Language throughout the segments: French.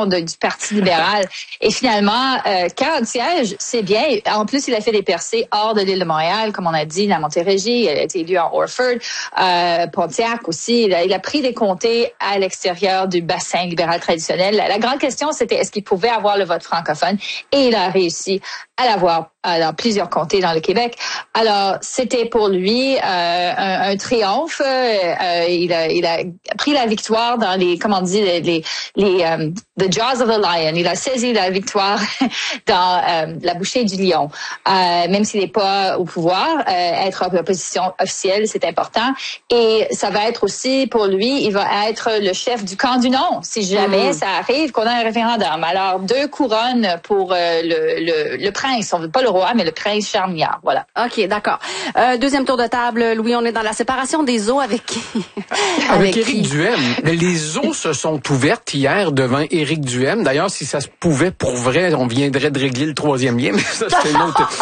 fond du Parti libéral. Et finalement, 40 sièges, c'est bien. En plus, il a fait des percées hors de l'île de Montréal, comme on a dit, la Montérégie. Il a été élu en Orford, Pontiac aussi. Il a pris des comtés à l'extérieur du bassin libéral traditionnel. La grande question, c'était est-ce qu'il pouvait avoir le vote francophone? Et il a réussi à l'avoir dans plusieurs comtés dans le Québec. Alors, c'était pour lui un triomphe. Il a pris la victoire dans les, comment on dit, the jaws of the lion. Il a saisi la victoire dans la bouchée du lion. Même s'il n'est pas au pouvoir, être en position officielle, c'est important. Et ça va être aussi, pour lui, il va être le chef du camp du non, si jamais ça arrive qu'on a un référendum. Alors, 2 couronnes pour le prince. On veut pas le roi, mais le prince Charles-Milliard. Voilà. OK, d'accord. Deuxième tour de table. Louis, on est dans la séparation des eaux avec qui? Avec Éric Duhaime. Les eaux se sont ouvertes hier devant Éric Duhaime. D'ailleurs, si ça se pouvait pour vrai, on viendrait de régler le 3e lien, mais ça, c'est une autre...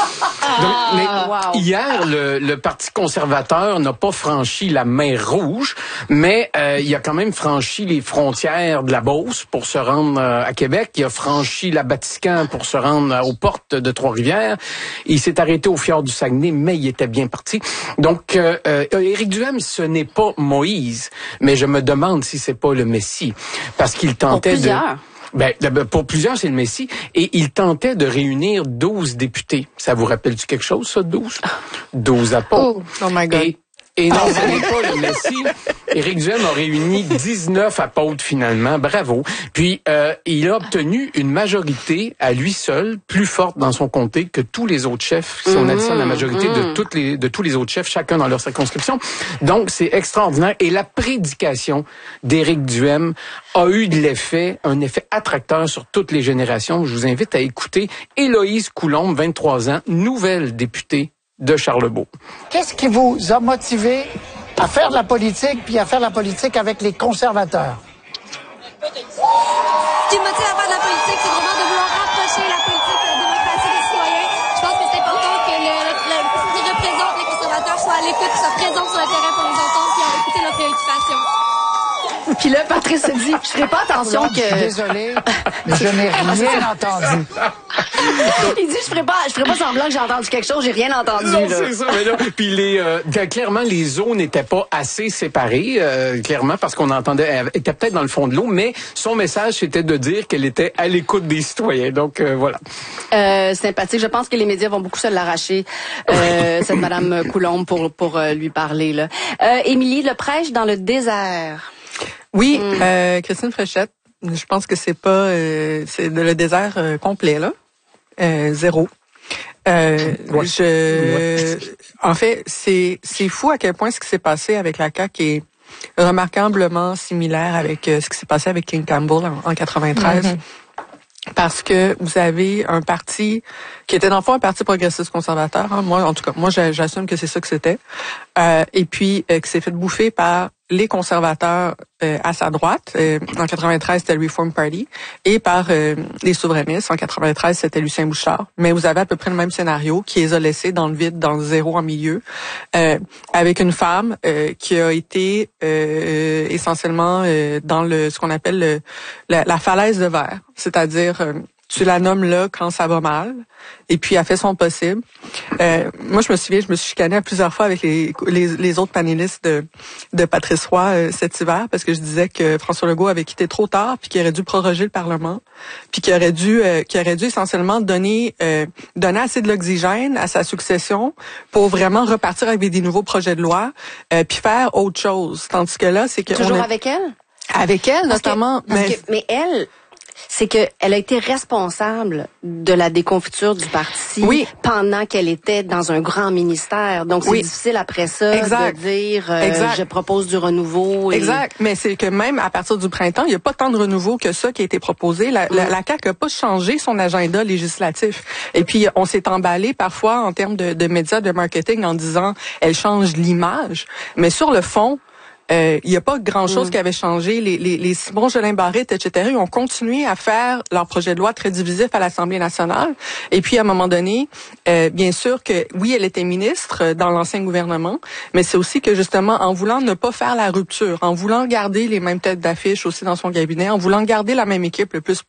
Hier, le Parti conservateur n'a pas franchi la mer Rouge, mais il a quand même franchi les frontières de la Beauce pour se rendre à Québec. Il a franchi la Batiscan pour se rendre aux portes de Trois-Rivières. Il s'est arrêté au fjord du Saguenay, mais il était bien parti. Donc, Éric Duhaime, ce n'est pas Moïse, mais je me demande si c'est pas le Messie, parce qu'il tentait pour plusieurs, c'est le Messie. Et il tentait de réunir 12 députés. Ça vous rappelle-tu quelque chose, ça, 12? 12 apôtres. Oh my God. Et non, ce n'est pas le Messie. Éric Duhaime a réuni 19 apôtres finalement. Bravo. Puis, il a obtenu une majorité à lui seul, plus forte dans son comté que tous les autres chefs. Si on additionne la majorité de tous les autres chefs, chacun dans leur circonscription. Donc, c'est extraordinaire. Et la prédication d'Éric Duhaime a eu un effet attracteur sur toutes les générations. Je vous invite à écouter Héloïse Coulombe, 23 ans, nouvelle députée de Charlebourg. Qu'est-ce qui vous a motivé à faire de la politique, puis à faire de la politique avec les conservateurs? Ce qui me motive à faire de la politique, c'est vraiment de vouloir rapprocher la politique de la démocratie des citoyens. Je pense que c'est important que qui représente les conservateurs soit à l'écoute, soit présent sur le terrain pour les entendre et écouter leurs préoccupations. Puis là, Patrice se dit, je ferai pas attention que... Je suis désolé, mais je n'ai rien entendu. Il dit, je ferai pas semblant que j'ai entendu quelque chose, j'ai rien entendu. Non, là. c'est ça. Mais là, puis clairement, les eaux n'étaient pas assez séparées, clairement, parce qu'on entendait, elle était peut-être dans le fond de l'eau, mais son message, c'était de dire qu'elle était à l'écoute des citoyens. Donc, voilà. Sympathique. Je pense que les médias vont beaucoup se l'arracher, cette Madame Coulombe, pour lui parler, là. Émilie, le prêche dans le désert. Oui, Christine Fréchette. Je pense que c'est le désert complet, là. 0. En fait, c'est fou à quel point ce qui s'est passé avec la CAQ est remarquablement similaire avec ce qui s'est passé avec King Campbell en 93. Parce que vous avez un parti qui était dans le fond un parti progressiste conservateur. Hein. Moi, en tout cas, j'assume que c'est ça que c'était. Et puis, qui s'est fait bouffer par les conservateurs à sa droite. En 93, c'était le Reform Party. Et par les souverainistes. En 93, c'était Lucien Bouchard. Mais vous avez à peu près le même scénario qui les a laissés dans le vide, dans le zéro en milieu. Avec une femme qui a été essentiellement dans ce qu'on appelle la falaise de verre. C'est-à-dire, tu la nommes là quand ça va mal, et puis elle fait son possible. Moi, je me souviens, je me suis chicanée à plusieurs fois avec les autres panélistes de Patrice Roy cet hiver, parce que je disais que François Legault avait quitté trop tard, puis qu'il aurait dû proroger le Parlement, puis qu'il aurait dû essentiellement donner assez de l'oxygène à sa succession pour vraiment repartir avec des nouveaux projets de loi, puis faire autre chose. Tandis que là, c'est que toujours avec elle. Avec elle, notamment. Mais elle. C'est que elle a été responsable de la déconfiture du parti pendant qu'elle était dans un grand ministère. Donc, c'est difficile après ça de dire je propose du renouveau. Exact. Mais c'est que même à partir du printemps, il n'y a pas tant de renouveau que ça qui a été proposé. La CAQ n'a pas changé son agenda législatif. Et puis, on s'est emballé parfois en termes de médias, de marketing en disant elle change l'image. Mais sur le fond, il n'y a pas grand-chose qui avait changé. Les Simon Jolin Barrette, etc., ils ont continué à faire leur projet de loi très divisif à l'Assemblée nationale. Et puis, à un moment donné, bien sûr que, oui, elle était ministre dans l'ancien gouvernement, mais c'est aussi que, justement, en voulant ne pas faire la rupture, en voulant garder les mêmes têtes d'affiche aussi dans son cabinet, en voulant garder la même équipe le plus